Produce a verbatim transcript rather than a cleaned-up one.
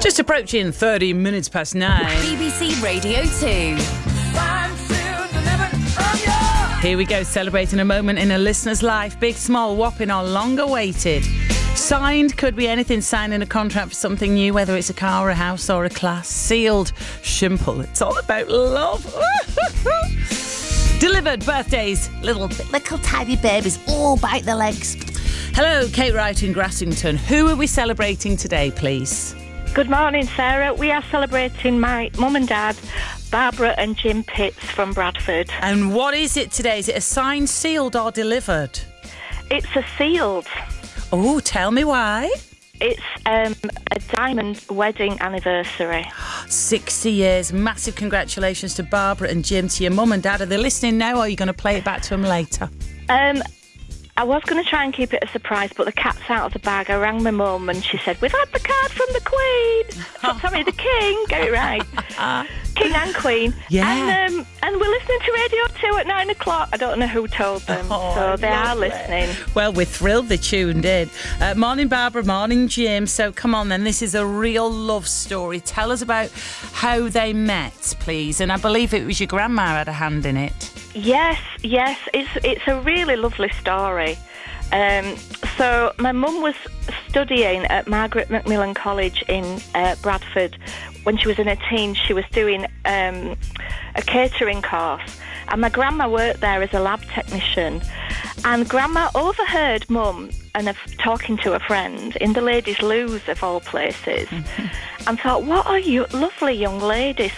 Just approaching thirty minutes past nine. B B C Radio two. Here we go, celebrating a moment in a listener's life. Big, small, whopping or long awaited. Signed, could be anything, signing a contract for something new, whether it's a car, a house or a class. Sealed, simple. It's all about love. Delivered, birthdays, little little tiny babies. Oh, bite the legs. Hello, Kate Wright in Grassington. Who are we celebrating today, please? Good morning, Sarah. We are celebrating my mum and dad, Barbara and Jim Pitts from Bradford. And what is it today? Is it a signed, sealed or delivered? It's a sealed. Oh, tell me why. It's um, a diamond wedding anniversary. sixty years. Massive congratulations to Barbara and Jim, to your mum and dad. Are they listening now or are you going to play it back to them later? Um, I was going to try and keep it a surprise, but the cat's out of the bag. I rang my mum and she said, we've had the card from the Queen. Oh, sorry, the King. Get it right. King and Queen. Yeah. And, um, and we're listening to Radio two at nine o'clock. I don't know who told them, Oh, so they are lovely. listening. Well, we're thrilled they tuned in. Uh, morning, Barbara. Morning, Jim. So come on then. This is a real love story. Tell us about how they met, please. And I believe it was your grandma had a hand in it. Yes, yes, it's it's a really lovely story. Um, so my mum was studying at Margaret Macmillan College in uh, Bradford. When she was in her teens, she was doing um, a catering course, and my grandma worked there as a lab technician. And grandma overheard mum and of talking to a friend in the ladies' loos of all places, and thought, what a you- lovely young lady.